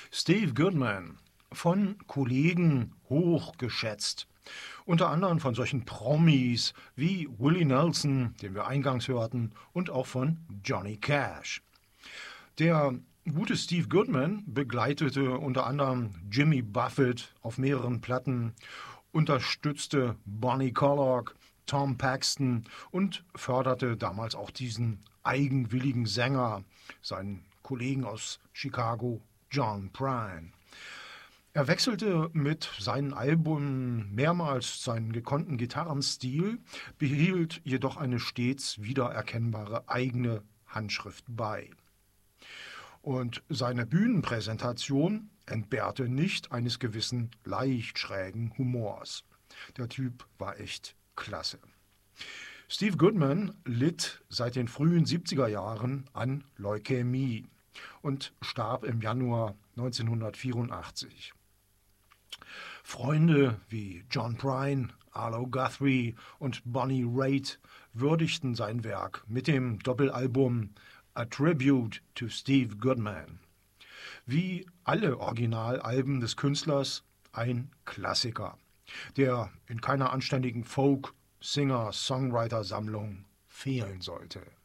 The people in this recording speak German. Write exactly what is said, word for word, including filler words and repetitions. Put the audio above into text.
Steve Goodman, von Kollegen hoch geschätzt. Unter anderem von solchen Promis wie Willie Nelson, den wir eingangs hörten, und auch von Johnny Cash. Der gute Steve Goodman begleitete unter anderem Jimmy Buffett auf mehreren Platten, unterstützte Bonnie Collock, Tom Paxton und förderte damals auch diesen eigenwilligen Sänger, seinen Kollegen aus Chicago, John Prine. Er wechselte mit seinen Alben mehrmals seinen gekonnten Gitarrenstil, behielt jedoch eine stets wiedererkennbare eigene Handschrift bei. Und seine Bühnenpräsentation entbehrte nicht eines gewissen leicht schrägen Humors. Der Typ war echt klasse. Steve Goodman litt seit den frühen siebziger Jahren an Leukämie und starb im Januar neunzehnhundertvierundachtzig. Freunde wie John Prine, Arlo Guthrie und Bonnie Raitt würdigten sein Werk mit dem Doppelalbum A Tribute to Steve Goodman. Wie alle Originalalben des Künstlers ein Klassiker, der in keiner anständigen Folk-, Singer-, Songwriter-Sammlung fehlen sollte.